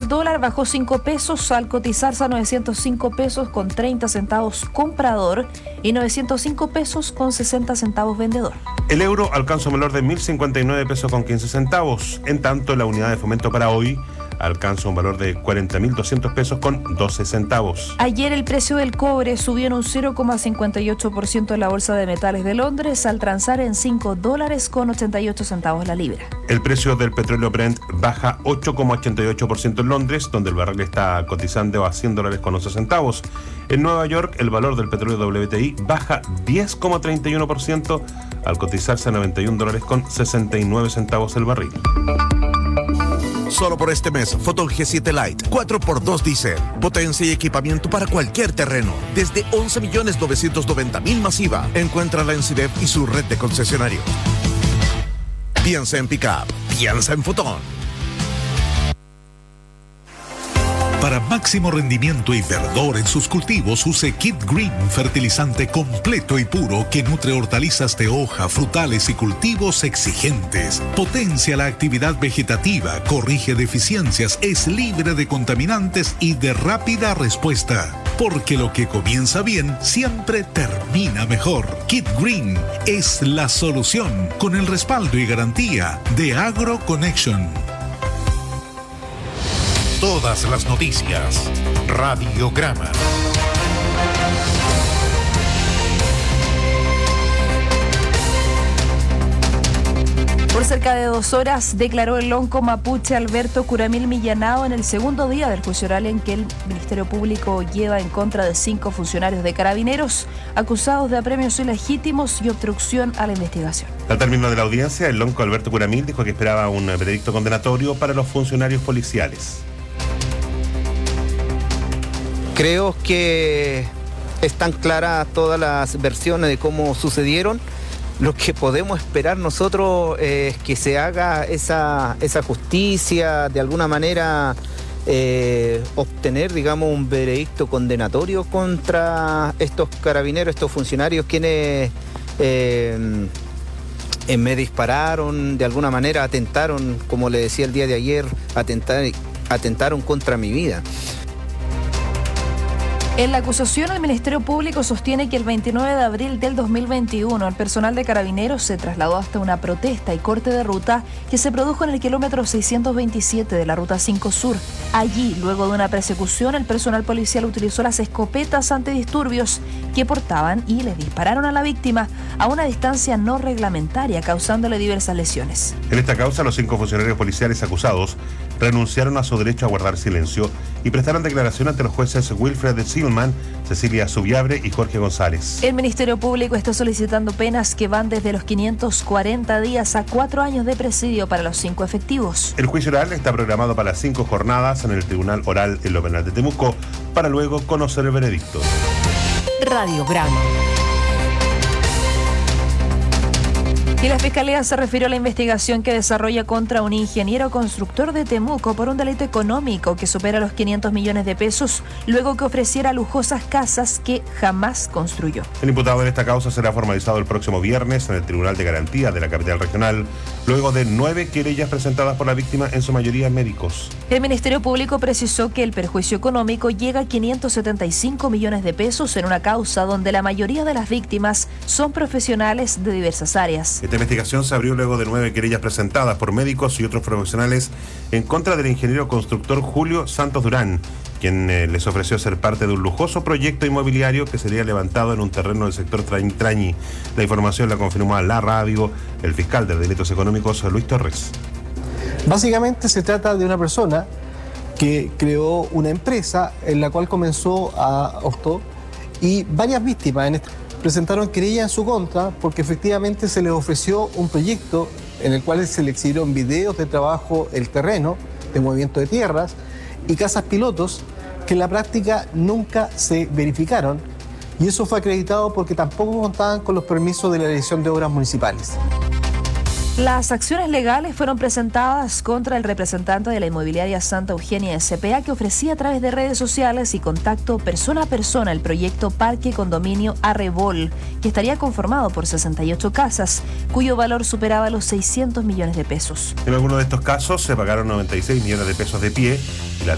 dólar bajó 5 pesos al cotizarse a 905 pesos con 30 centavos comprador y 905 pesos con 60 centavos vendedor. El euro alcanza un valor de 1.059 pesos con 15 centavos. En tanto, la unidad de fomento para hoy alcanza un valor de 40.200 pesos con 12 centavos. Ayer el precio del cobre subió en un 0,58% en la Bolsa de Metales de Londres al transar en $5 con 88 centavos la libra. El precio del petróleo Brent baja 8,88% en Londres, donde el barril está cotizando a $100 con 11 centavos. En Nueva York, el valor del petróleo WTI baja 10,31% al cotizarse a $91 con 69 centavos el barril. Solo por este mes, Photon G7 Lite 4x2 diésel. Potencia y equipamiento para cualquier terreno. Desde 11.990.000 masiva. Encuéntrala en CIDEF y su red de concesionarios. Piensa en pick-up. Piensa en Photon. Para máximo rendimiento y verdor en sus cultivos, use Kit Green, fertilizante completo y puro que nutre hortalizas de hoja, frutales y cultivos exigentes. Potencia la actividad vegetativa, corrige deficiencias, es libre de contaminantes y de rápida respuesta. Porque lo que comienza bien siempre termina mejor. Kit Green es la solución con el respaldo y garantía de AgroConnection. Todas las noticias. Radiograma. Por cerca de 2 horas declaró el lonco mapuche Alberto Curamil Millanao en el segundo día del juicio oral en que el Ministerio Público lleva en contra de 5 funcionarios de Carabineros acusados de apremios ilegítimos y obstrucción a la investigación. Al término de la audiencia, el lonco Alberto Curamil dijo que esperaba un veredicto condenatorio para los funcionarios policiales. Creo que están claras todas las versiones de cómo sucedieron. Lo que podemos esperar nosotros es que se haga esa justicia, de alguna manera obtener, digamos, un veredicto condenatorio contra estos carabineros, estos funcionarios quienes me dispararon, de alguna manera atentaron, como le decía el día de ayer, atentaron contra mi vida. En la acusación, el Ministerio Público sostiene que el 29 de abril del 2021 el personal de Carabineros se trasladó hasta una protesta y corte de ruta que se produjo en el kilómetro 627 de la Ruta 5 Sur. Allí, luego de una persecución, el personal policial utilizó las escopetas antidisturbios que portaban y le dispararon a la víctima a una distancia no reglamentaria, causándole diversas lesiones. En esta causa, los 5 funcionarios policiales acusados renunciaron a su derecho a guardar silencio y prestaron declaración ante los jueces Wilfred Silman, Cecilia Subiabre y Jorge González. El Ministerio Público está solicitando penas que van desde los 540 días a 4 años de presidio para los 5 efectivos. El juicio oral está programado para 5 jornadas en el Tribunal Oral en lo Penal de Temuco, para luego conocer el veredicto. Radiograma. Y la Fiscalía se refirió a la investigación que desarrolla contra un ingeniero constructor de Temuco por un delito económico que supera los 500 millones de pesos, luego que ofreciera lujosas casas que jamás construyó. El imputado en esta causa será formalizado el próximo viernes en el Tribunal de Garantía de la capital regional, luego de 9 querellas presentadas por la víctima, en su mayoría médicos. El Ministerio Público precisó que el perjuicio económico llega a 575 millones de pesos en una causa donde la mayoría de las víctimas son profesionales de diversas áreas. Esta investigación se abrió luego de 9 querellas presentadas por médicos y otros profesionales en contra del ingeniero constructor Julio Santos Durán, quien les ofreció ser parte de un lujoso proyecto inmobiliario que sería levantado en un terreno del sector Trañi. La información la confirmó a la radio el fiscal de delitos económicos, Luis Torres. Básicamente se trata de una persona que creó una empresa en la cual comenzó a Hosto y varias víctimas presentaron querella en su contra porque efectivamente se les ofreció un proyecto en el cual se le exhibieron videos de trabajo, el terreno, de movimiento de tierras y casas pilotos que en la práctica nunca se verificaron, y eso fue acreditado porque tampoco contaban con los permisos de la Dirección de Obras Municipales. Las acciones legales fueron presentadas contra el representante de la inmobiliaria Santa Eugenia S.p.A. que ofrecía a través de redes sociales y contacto persona a persona el proyecto Parque Condominio Arrebol, que estaría conformado por 68 casas, cuyo valor superaba los 600 millones de pesos. En algunos de estos casos se pagaron 96 millones de pesos de pie